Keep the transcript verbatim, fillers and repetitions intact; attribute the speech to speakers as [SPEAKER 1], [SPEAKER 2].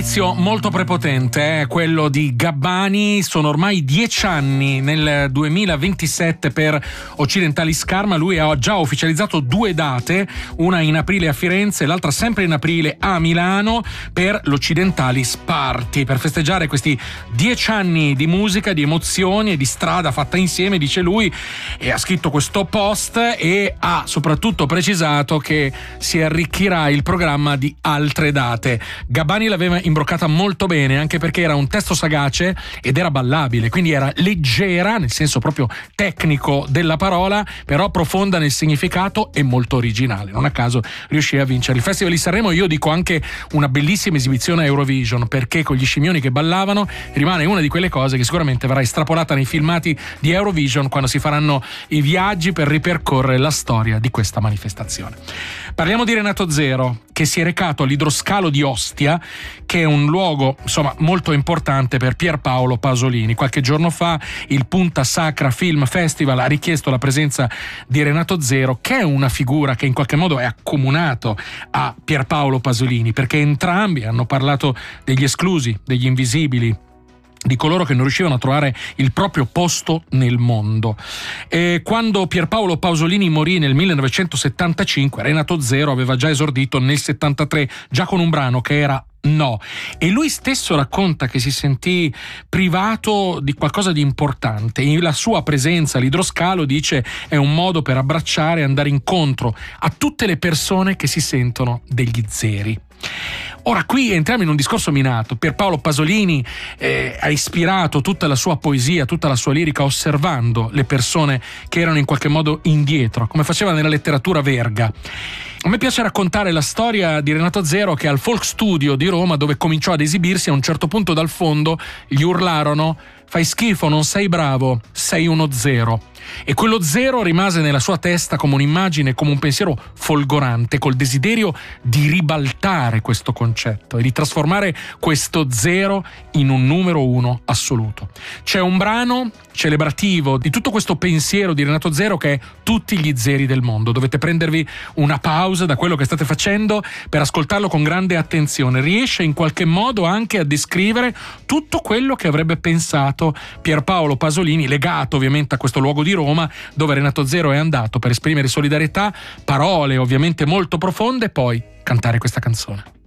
[SPEAKER 1] Molto prepotente, eh? Quello di Gabbani. Sono ormai dieci anni nel duemilaventisette per Occidentalis Karma. Lui ha già ufficializzato due date, una in aprile a Firenze e l'altra sempre in aprile a Milano, per l'Occidentalis Party, per festeggiare questi dieci anni di musica, di emozioni e di strada fatta insieme, dice lui, e ha scritto questo post e ha soprattutto precisato che si arricchirà il programma di altre date. Gabbani l'aveva imbroccata molto bene, anche perché era un testo sagace ed era ballabile, quindi era leggera nel senso proprio tecnico della parola, però profonda nel significato e molto originale. Non a caso riuscì a vincere il Festival di Sanremo. Io dico anche una bellissima esibizione a Eurovision, perché con gli scimmioni che ballavano rimane una di quelle cose che sicuramente verrà estrapolata nei filmati di Eurovision quando si faranno i viaggi per ripercorrere la storia di questa manifestazione. Parliamo di Renato Zero, che si è recato all'idroscalo di Ostia, che è un luogo insomma molto importante per Pierpaolo Pasolini. Qualche giorno fa il Punta Sacra Film Festival ha richiesto la presenza di Renato Zero, che è una figura che in qualche modo è accomunato a Pierpaolo Pasolini, perché entrambi hanno parlato degli esclusi, degli invisibili, di coloro che non riuscivano a trovare il proprio posto nel mondo. E quando Pierpaolo Pasolini morì nel millenovecentosettantacinque, Renato Zero aveva già esordito nel settantatré, già con un brano che era No, e lui stesso racconta che si sentì privato di qualcosa di importante. E la sua presenza all'idroscalo, dice, è un modo per abbracciare e andare incontro a tutte le persone che si sentono degli zeri. Ora qui entriamo in un discorso minato. Pierpaolo Pasolini eh, ha ispirato tutta la sua poesia, tutta la sua lirica osservando le persone che erano in qualche modo indietro, come faceva nella letteratura Verga. A me piace raccontare la storia di Renato Zero, che al Folk Studio di Roma, dove cominciò ad esibirsi, a un certo punto dal fondo gli urlarono: "Fai schifo, non sei bravo, sei uno zero". E quello zero rimase nella sua testa come un'immagine, come un pensiero folgorante, col desiderio di ribaltare questo concetto e di trasformare questo zero in un numero uno assoluto. C'è un brano celebrativo di tutto questo pensiero di Renato Zero che è Tutti gli zeri del mondo. Dovete prendervi una pausa da quello che state facendo per ascoltarlo con grande attenzione. Riesce in qualche modo anche a descrivere tutto quello che avrebbe pensato Pierpaolo Pasolini, legato ovviamente a questo luogo di Roma dove Renato Zero è andato per esprimere solidarietà, parole ovviamente molto profonde, e poi cantare questa canzone.